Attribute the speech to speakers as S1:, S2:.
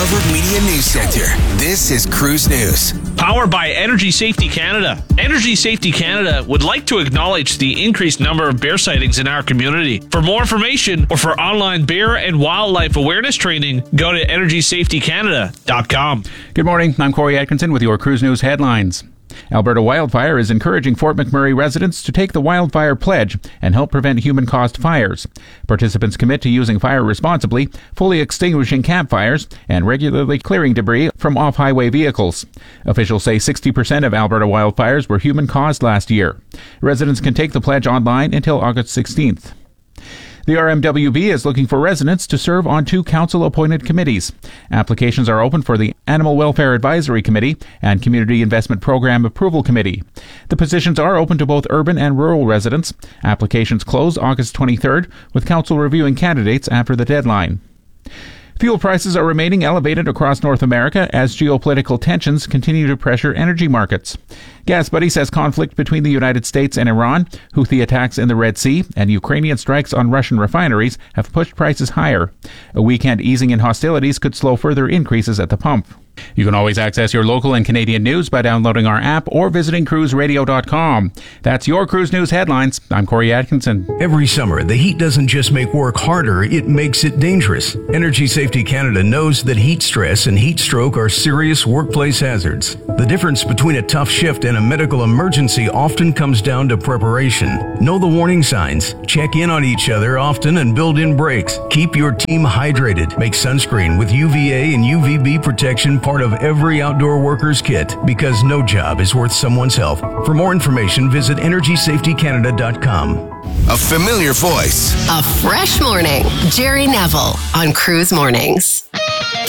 S1: Harvard Media News Center. This is Cruise News.
S2: Powered by Energy Safety Canada. Energy Safety Canada would like to acknowledge the increased number of bear sightings in our community. For more information or for online bear and wildlife awareness training, go to EnergySafetyCanada.com.
S3: Good morning. I'm Corey Atkinson with your Cruise News headlines. Alberta Wildfire is encouraging Fort McMurray residents to take the Wildfire Pledge and help prevent human-caused fires. Participants commit to using fire responsibly, fully extinguishing campfires, and regularly clearing debris from off-highway vehicles. Officials say 60% of Alberta wildfires were human-caused last year. Residents can take the pledge online until August 16th. The RMWB is looking for residents to serve on 2 council-appointed committees. Applications are open for the Animal Welfare Advisory Committee and Community Investment Program Approval Committee. The positions are open to both urban and rural residents. Applications close August 23rd, with council reviewing candidates after the deadline. Fuel prices are remaining elevated across North America as geopolitical tensions continue to pressure energy markets. GasBuddy says conflict between the United States and Iran, Houthi attacks in the Red Sea, and Ukrainian strikes on Russian refineries have pushed prices higher. A weekend easing in hostilities could slow further increases at the pump. You can always access your local and Canadian news by downloading our app or visiting cruiseradio.com. That's your Cruise News headlines. I'm Corey Atkinson.
S4: Every summer, the heat doesn't just make work harder, it makes it dangerous. Energy Safety Canada knows that heat stress and heat stroke are serious workplace hazards. The difference between a tough shift and a medical emergency often comes down to preparation. Know the warning signs, check in on each other often, and build in breaks. Keep your team hydrated. Make sunscreen with UVA and UVB protection part of every outdoor worker's kit, because no job is worth someone's health. For more information, visit EnergySafetyCanada.com.
S1: A familiar voice.
S5: A fresh morning. Jerry Neville on Cruise Mornings.